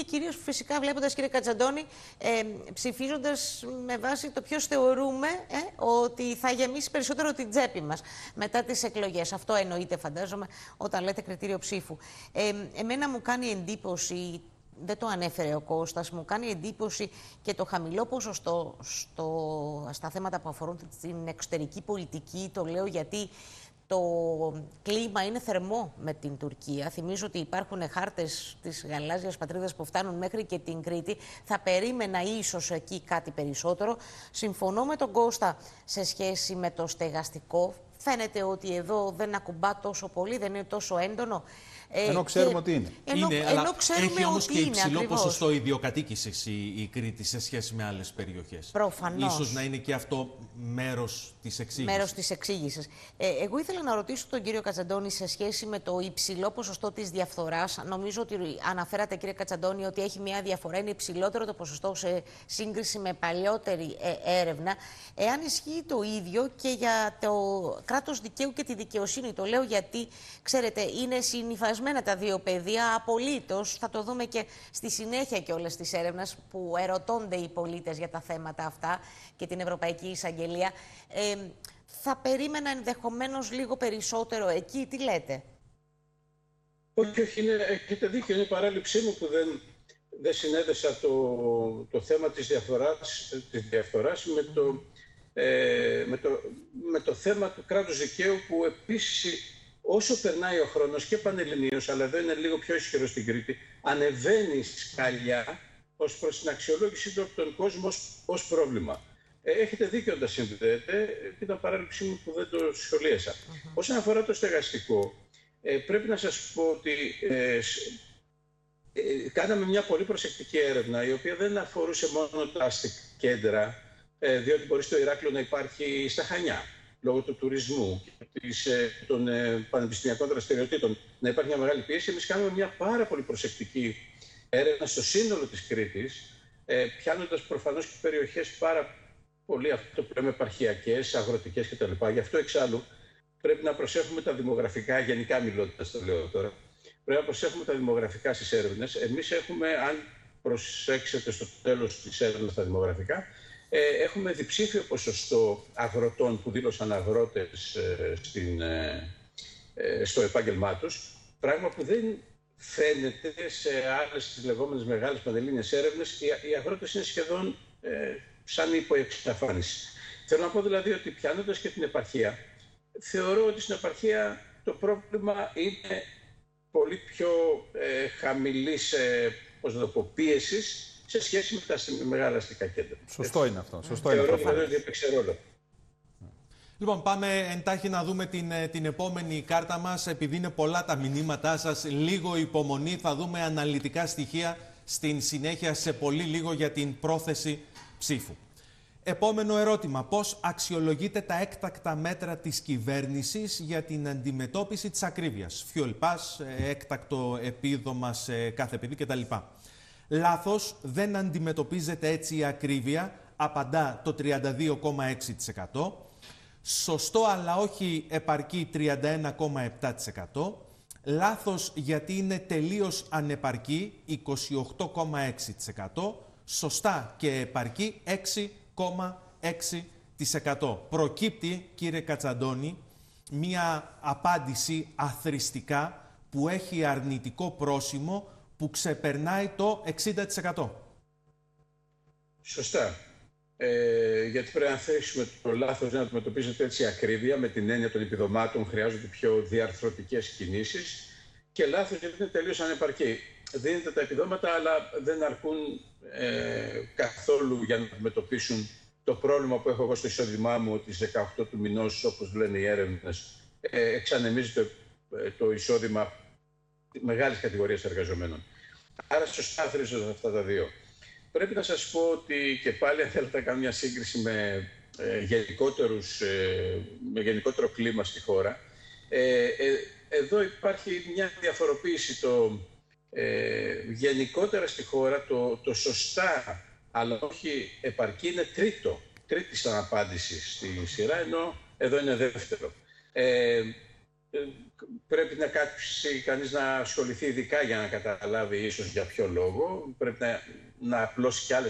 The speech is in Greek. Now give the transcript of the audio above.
και κυρίως φυσικά βλέποντας, κύριε Κατσαντώνη, ψηφίζοντας με βάση το ποιος θεωρούμε ότι θα γεμίσει περισσότερο την τσέπη μας μετά τις εκλογές. Αυτό εννοείται, φαντάζομαι, όταν λέτε κριτήριο ψήφου. Εμένα μου κάνει εντύπωση, δεν το ανέφερε ο Κώστας, μου κάνει εντύπωση και το χαμηλό ποσοστό στα θέματα που αφορούν την εξωτερική πολιτική. Το λέω γιατί το κλίμα είναι θερμό με την Τουρκία. Θυμίζω ότι υπάρχουν χάρτες της γαλάζιας πατρίδας που φτάνουν μέχρι και την Κρήτη. Θα περίμενα ίσως εκεί κάτι περισσότερο. Συμφωνώ με τον Κώστα σε σχέση με το στεγαστικό. Φαίνεται ότι εδώ δεν ακουμπά τόσο πολύ, δεν είναι τόσο έντονο. Ενώ ξέρουμε ότι είναι. Ενώ ξέρουμε έχει όμως ότι και είναι, υψηλό ακριβώς. ποσοστό ιδιοκατοίκησης η Κρήτη σε σχέση με άλλες περιοχές. Προφανώς. Ίσως να είναι και αυτό μέρος της εξήγησης. Μέρος της εξήγησης. Εγώ ήθελα να ρωτήσω τον κύριο Κατσαντώνη σε σχέση με το υψηλό ποσοστό της διαφθοράς. Νομίζω ότι αναφέρατε, κύριε Κατσαντώνη, ότι έχει μια διαφορά. Είναι υψηλότερο το ποσοστό σε σύγκριση με παλιότερη έρευνα. Εάν ισχύει το ίδιο και για το κράτος δικαίου και τη δικαιοσύνη. Το λέω γιατί, ξέρετε, είναι συνυφασμένα τα δύο πεδία απολύτως. Θα το δούμε και στη συνέχεια κιόλας της έρευνας που ερωτώνται οι πολίτες για τα θέματα αυτά και την Ευρωπαϊκή Εισαγγελία. Θα περίμενα ενδεχομένως λίγο περισσότερο εκεί. Τι λέτε? Όχι, έχετε δίκιο. Είναι η παράληψή μου που δεν συνέδεσα το θέμα της διαφθοράς με το θέμα του κράτους δικαίου, που επίσης όσο περνάει ο χρόνος και πανελληνίως, αλλά εδώ είναι λίγο πιο ισχυρό στην Κρήτη, ανεβαίνει σκαλιά ως προς την αξιολόγηση του από τον κόσμο ως πρόβλημα. Έχετε δίκιο όταν συνδέεται, ήταν παράληψή μου που δεν το σχολίασα. Όσον αφορά το στεγαστικό, πρέπει να σας πω ότι κάναμε μια πολύ προσεκτική έρευνα, η οποία δεν αφορούσε μόνο τα αστικά κέντρα, διότι μπορεί στο Ηράκλειο να υπάρχει στα Χανιά, λόγω του τουρισμού και των πανεπιστημιακών δραστηριοτήτων, να υπάρχει μια μεγάλη πίεση. Εμείς κάνουμε μια πάρα πολύ προσεκτική έρευνα στο σύνολο της Κρήτης, πιάνοντας προφανώς και περιοχές πάρα πολύ, αυτό που λέμε, επαρχιακές, αγροτικές κτλ. Γι' αυτό εξάλλου πρέπει να προσέχουμε τα δημογραφικά, γενικά μιλώντας το λέω τώρα, πρέπει να προσέχουμε τα δημογραφικά στις έρευνες. Εμείς έχουμε, αν προσέξετε στο τέλος της έρευνας τα δημογραφικά, έχουμε διψήφιο ποσοστό αγροτών που δήλωσαν αγρότες στο επάγγελμά τους, πράγμα που δεν φαίνεται σε άλλες τις λεγόμενες μεγάλες πανελλήνιες έρευνες. Οι αγρότες είναι σχεδόν σαν υποεξαφάνιση. Θέλω να πω δηλαδή ότι, πιάνοντας και την επαρχία, θεωρώ ότι στην επαρχία το πρόβλημα είναι πολύ πιο χαμηλής πίεσης σε σχέση με τα μεγάλα αστικά κέντρα. Σωστό είναι αυτό. Θεωρώ δηλαδή ότι έπαιξε ρόλο. Λοιπόν, πάμε εντάχει να δούμε την επόμενη κάρτα μας. Επειδή είναι πολλά τα μηνύματά σας, λίγο υπομονή, θα δούμε αναλυτικά στοιχεία στην συνέχεια σε πολύ λίγο για την πρόθεση ψήφου. Επόμενο ερώτημα. Πώς αξιολογείτε τα έκτακτα μέτρα της κυβέρνησης για την αντιμετώπιση της ακρίβειας? Fuel pass, έκτακτο επίδομα σε κάθε παιδί κτλ. Λάθος, δεν αντιμετωπίζεται έτσι η ακρίβεια, απαντά το 32,6%. Σωστό αλλά όχι επαρκή, 31,7%. Λάθος γιατί είναι τελείως ανεπαρκή, 28,6%. Σωστά και επαρκή, 6,6%. Προκύπτει, κύριε Κατσαντώνη, μία απάντηση αθροιστικά που έχει αρνητικό πρόσημο που ξεπερνάει το 60%. Σωστά. Γιατί πρέπει να θέσουμε το λάθος να αντιμετωπίζεται έτσι ακρίβεια, με την έννοια των επιδομάτων χρειάζονται πιο διαρθρωτικές κινήσεις, και λάθος γιατί είναι τελείως ανεπαρκή. Δίνετε τα επιδόματα, αλλά δεν αρκούν καθόλου για να αντιμετωπίσουν το πρόβλημα που έχω εγώ στο εισόδημά μου, ότι στις 18 του μηνός, όπως λένε οι έρευνες, εξανεμίζεται το εισόδημα μεγάλης κατηγορίας εργαζομένων. Άρα σωστά θρίζονται αυτά τα δύο. Πρέπει να σας πω ότι, και πάλι αν θέλετε να κάνω μια σύγκριση με γενικότερο κλίμα στη χώρα, εδώ υπάρχει μια διαφοροποίηση. Γενικότερα στη χώρα το σωστά αλλά όχι επαρκή είναι τρίτη σαν απάντηση στη σειρά, ενώ εδώ είναι δεύτερο. πρέπει να κάτσει κανείς να ασχοληθεί ειδικά για να καταλάβει ίσως για ποιο λόγο. Πρέπει να απλώσει και άλλες